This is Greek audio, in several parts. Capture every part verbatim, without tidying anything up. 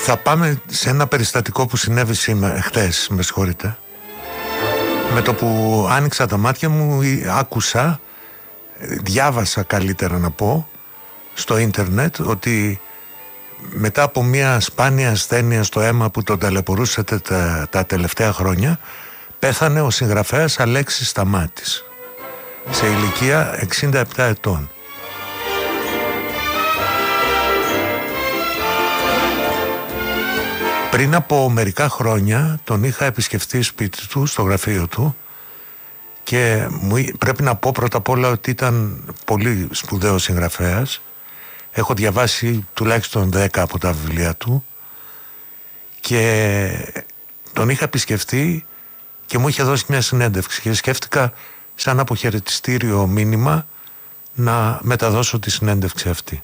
Θα πάμε σε ένα περιστατικό που συνέβη σήμερα, χτες, με συγχωρείτε. Με το που άνοιξα τα μάτια μου, άκουσα, διάβασα καλύτερα να πω, στο ίντερνετ ότι μετά από μια σπάνια ασθένεια στο αίμα που τον ταλαιπωρούσε τα, τα τελευταία χρόνια, πέθανε ο συγγραφέας Αλέξης Σταμάτης σε ηλικία εξήντα επτά ετών. Πριν από μερικά χρόνια τον είχα επισκεφτεί σπίτι του, στο γραφείο του, και μου, πρέπει να πω πρώτα απ' όλα ότι ήταν πολύ σπουδαίος συγγραφέας. Έχω διαβάσει τουλάχιστον δέκα από τα βιβλία του και τον είχα επισκεφτεί και μου είχε δώσει μια συνέντευξη και σκέφτηκα σαν αποχαιρετιστήριο μήνυμα να μεταδώσω τη συνέντευξη αυτή.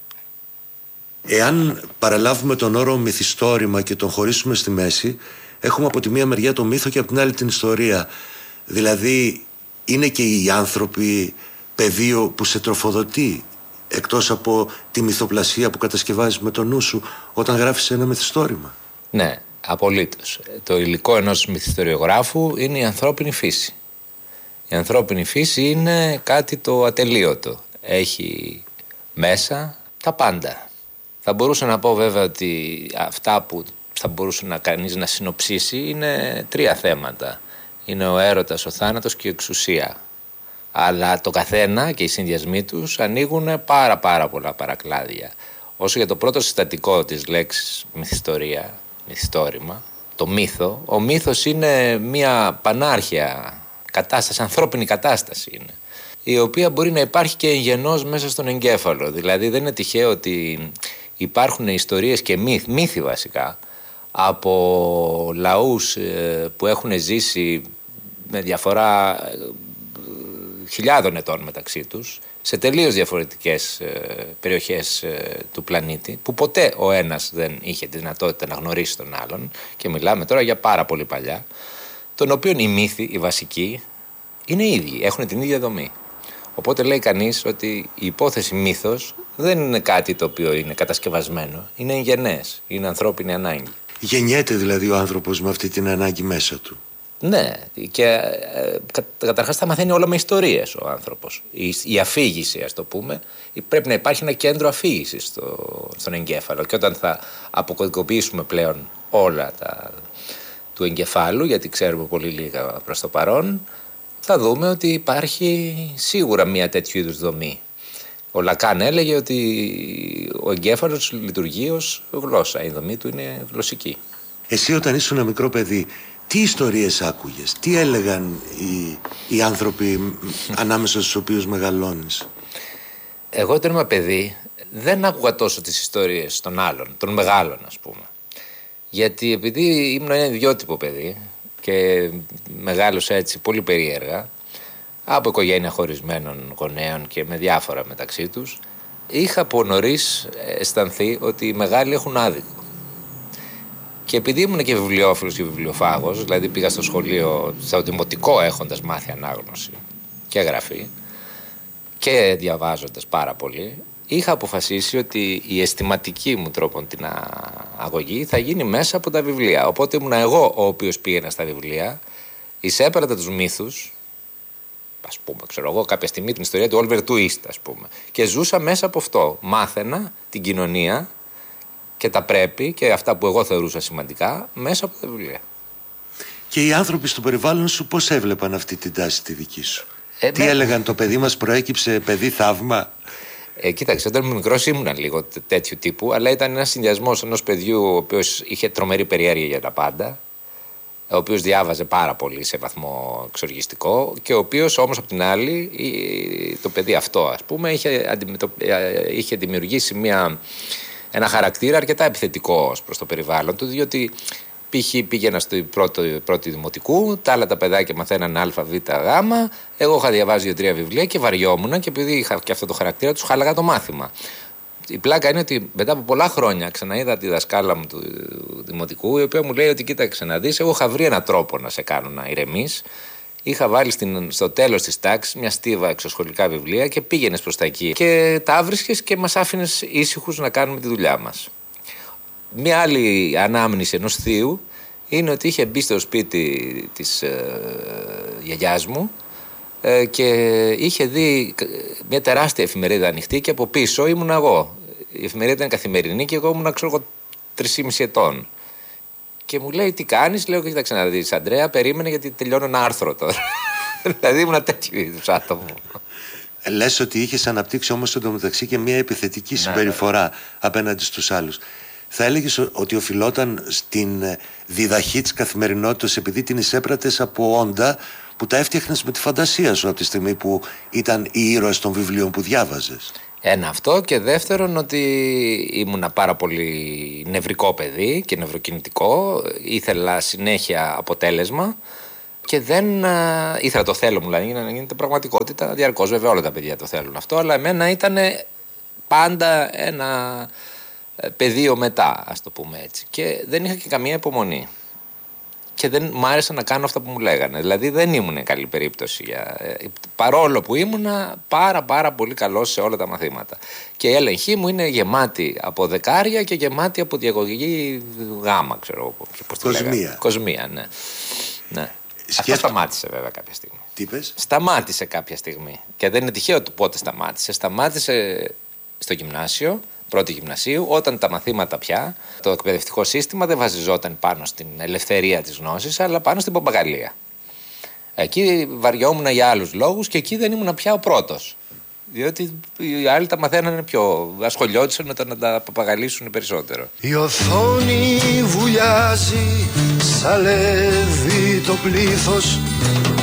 Εάν παραλάβουμε τον όρο μυθιστόρημα και τον χωρίσουμε στη μέση, έχουμε από τη μία μεριά το μύθο και από την άλλη την ιστορία. Δηλαδή είναι και οι άνθρωποι πεδίο που σε τροφοδοτεί, εκτός από τη μυθοπλασία που κατασκευάζεις με το νου σου όταν γράφεις ένα μυθιστόρημα. Ναι, απολύτως. Το υλικό ενός μυθιστοριογράφου είναι η ανθρώπινη φύση. Η ανθρώπινη φύση είναι κάτι το ατελείωτο. Έχει μέσα τα πάντα. Θα μπορούσα να πω βέβαια ότι αυτά που θα μπορούσε να κανείς να συνοψίσει είναι τρία θέματα. Είναι ο έρωτας, ο θάνατος και η εξουσία. Αλλά το καθένα και οι συνδυασμοί τους ανοίγουν πάρα πάρα πολλά παρακλάδια. Όσο για το πρώτο συστατικό της λέξης μυθιστορία, μυθιστόρημα, το μύθο, ο μύθος είναι μια πανάρχια κατάσταση, ανθρώπινη κατάσταση είναι, η οποία μπορεί να υπάρχει και εγγενώς μέσα στον εγκέφαλο. Δηλαδή δεν είναι τυχαίο ότι υπάρχουν ιστορίες και μύθ, μύθοι βασικά από λαούς που έχουν ζήσει με διαφορά χιλιάδων ετών μεταξύ τους σε τελείως διαφορετικές περιοχές του πλανήτη, που ποτέ ο ένας δεν είχε τη δυνατότητα να γνωρίσει τον άλλον, και μιλάμε τώρα για πάρα πολύ παλιά, των οποίων οι μύθοι, οι βασικοί, είναι οι ίδιοι, έχουν την ίδια δομή. Οπότε λέει κανείς ότι η υπόθεση μύθος δεν είναι κάτι το οποίο είναι κατασκευασμένο, είναι εγγενές, είναι ανθρώπινη ανάγκη. Γεννιέται δηλαδή ο άνθρωπος με αυτή την ανάγκη μέσα του. Ναι, και ε, καταρχάς θα μαθαίνει όλα με ιστορίες ο άνθρωπος. Η, η αφήγηση, ας το πούμε, πρέπει να υπάρχει ένα κέντρο αφήγησης στο, στον εγκέφαλο, και όταν θα αποκωδικοποιήσουμε πλέον όλα τα του εγκεφάλου, γιατί ξέρουμε πολύ λίγα προς το παρόν, θα δούμε ότι υπάρχει σίγουρα μια τέτοιου είδους δομή. Ο Λακάν έλεγε ότι ο εγκέφαλος λειτουργεί ως γλώσσα, η δομή του είναι γλωσσική. Εσύ όταν ήσουν ένα μικρό παιδί, τι ιστορίες άκουγες, τι έλεγαν οι, οι άνθρωποι ανάμεσα στους οποίους μεγαλώνεις? Εγώ όταν ήμουν παιδί δεν άκουγα τόσο τις ιστορίες των άλλων, των μεγάλων ας πούμε. Γιατί επειδή ήμουν ένα ιδιότυπο παιδί και μεγάλωσα έτσι πολύ περίεργα, από οικογένεια χωρισμένων γονέων και με διάφορα μεταξύ τους, είχα από νωρίς αισθανθεί ότι οι μεγάλοι έχουν άδικο. Και επειδή ήμουν και βιβλιόφιλος και βιβλιοφάγος, δηλαδή πήγα στο σχολείο, στο δημοτικό, έχοντας μάθει ανάγνωση και γραφή και διαβάζοντας πάρα πολύ, είχα αποφασίσει ότι η αισθηματική μου τρόπον την αγωγή θα γίνει μέσα από τα βιβλία. Οπότε ήμουν εγώ ο οποίος πήγαινα στα βιβλία, εισέπρατα τους μύθους, ας πούμε, ξέρω εγώ, κάποια στιγμή την ιστορία του Oliver Twist, ας πούμε, και ζούσα μέσα από αυτό. Μάθαινα την κοινωνία και τα πρέπει και αυτά που εγώ θεωρούσα σημαντικά μέσα από τα βιβλία. Και οι άνθρωποι στο περιβάλλον σου πώς έβλεπαν αυτή την τάση τη δική σου? Ε, Τι ναι. έλεγαν, το παιδί μας προέκυψε παιδί θαύμα? Ε, κοίταξε, όταν ήμουν μικρός ήμουν λίγο τέτοιου τύπου, αλλά ήταν ένας συνδυασμός ενός παιδιού ο οποίος είχε τρομερή περιέργεια για τα πάντα, ο οποίος διάβαζε πάρα πολύ σε βαθμό εξοργιστικό, και ο οποίος όμως απ' την άλλη, το παιδί αυτό ας πούμε, είχε, αντιμετω... είχε δημιουργήσει μια... ένα χαρακτήρα αρκετά επιθετικό προς το περιβάλλον του, διότι π.χ. πήγαινα στο πρώτο, πρώτο δημοτικού, τα άλλα τα παιδάκια μαθαίναν α, β, γ, εγώ είχα διαβάσει δύο-τρία βιβλία και βαριόμουν, και επειδή είχα και αυτό το χαρακτήρα τους χάλαγα το μάθημα. Η πλάκα είναι ότι μετά από πολλά χρόνια ξαναείδα τη δασκάλα μου του δημοτικού, η οποία μου λέει ότι κοίταξε να δεις, εγώ είχα βρει έναν τρόπο να σε κάνω να ηρεμείς. Είχα βάλει στην, στο τέλος της τάξης μια στίβα εξωσχολικά βιβλία και πήγαινες προς τα εκεί. Και τα άβρισκες και μας άφηνες ήσυχους να κάνουμε τη δουλειά μας. Μία άλλη ανάμνηση ενός θείου είναι ότι είχε μπει στο σπίτι της ε, γιαγιάς μου ε, και είχε δει μια τεράστια εφημερίδα ανοιχτή και από πίσω ήμουν εγώ. Η εφημερίδα ήταν καθημερινή και εγώ ήμουν, ξέρω εγώ, τρεισήμισι ετών. Και μου λέει, τι κάνεις? Λέω, κοίταξε να δεις, Αντρέα, περίμενε γιατί τελειώνω ένα άρθρο τώρα. Δηλαδή ήμουν τέτοιο είδους άτομο. Λες ότι είχες αναπτύξει όμως εντωμεταξύ και μια επιθετική ναι, συμπεριφορά ναι. απέναντι στους άλλους. Θα έλεγες ότι οφειλόταν στην διδαχή της καθημερινότητας επειδή την εισέπρατες από όντα που τα έφτιαχνες με τη φαντασία σου από τη στιγμή που ήταν οι ήρωες των βιβλίων που διάβαζες? Ένα αυτό, και δεύτερον ότι ήμουνα πάρα πολύ νευρικό παιδί και νευροκινητικό, ήθελα συνέχεια αποτέλεσμα και δεν α, ήθελα, το θέλω μου δηλαδή, να γίνεται πραγματικότητα διαρκώς. Βέβαια όλα τα παιδιά το θέλουν αυτό, αλλά εμένα ήταν πάντα ένα πεδίο μετά, ας το πούμε έτσι, και δεν είχα και καμία υπομονή. Και δεν μ' άρεσε να κάνω αυτά που μου λέγανε. Δηλαδή δεν ήμουν καλή περίπτωση. Για... Παρόλο που ήμουνα πάρα πάρα πολύ καλός σε όλα τα μαθήματα. Και η έλεγχή μου είναι γεμάτη από δεκάρια και γεμάτη από διαγωγή γάμα, ξέρω εγώ. Κοσμία. Κοσμία, ναι. ναι. Σκέφτο... Αυτό σταμάτησε βέβαια κάποια στιγμή. Τι πες? Σταμάτησε κάποια στιγμή. Και δεν είναι τυχαίο του πότε σταμάτησε. Σταμάτησε στο γυμνάσιο. Πρώτη γυμνασίου, όταν τα μαθήματα πια, το εκπαιδευτικό σύστημα δεν βασιζόταν πάνω στην ελευθερία της γνώσης, αλλά πάνω στην παπαγαλία. Εκεί βαριόμουν για άλλους λόγους και εκεί δεν ήμουν πια ο πρώτος. Διότι οι άλλοι τα μαθαίνανε πιο, ασχολιόντουσαν να τα παπαγαλίσουν περισσότερο. Η οθόνη βουλιάζει, σαλεύει το πλήθος